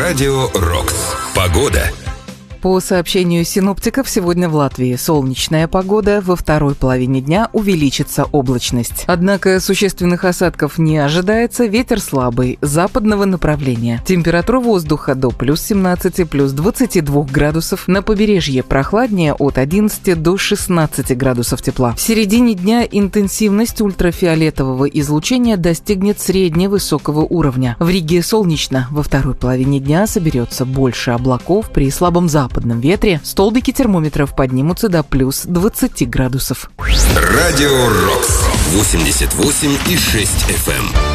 Радио Рокс. Погода. По сообщению синоптиков, сегодня в Латвии солнечная погода, во второй половине дня увеличится облачность. Однако существенных осадков не ожидается, ветер слабый, западного направления. Температура воздуха до плюс 17, плюс 22 градусов. На побережье прохладнее от 11 до 16 градусов тепла. В середине дня интенсивность ультрафиолетового излучения достигнет средне-высокого уровня. В Риге солнечно, во второй половине дня соберется больше облаков при слабом западном ветре, столбики термометров поднимутся до плюс 20 градусов. Радио Рокс 88,6 FM.